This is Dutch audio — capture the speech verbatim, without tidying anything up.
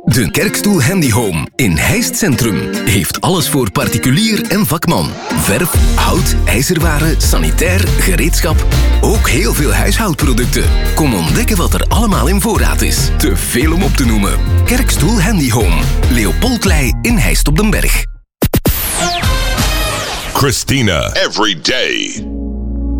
De Kerkstoel Handy Home in Heist Centrum heeft alles voor particulier en vakman. Verf, hout, ijzerwaren, sanitair, gereedschap. Ook heel veel huishoudproducten. Kom ontdekken wat er allemaal in voorraad is. Te veel om op te noemen. Kerkstoel Handy Home. Leopoldklei in Heist op den Berg. Christina. Every day.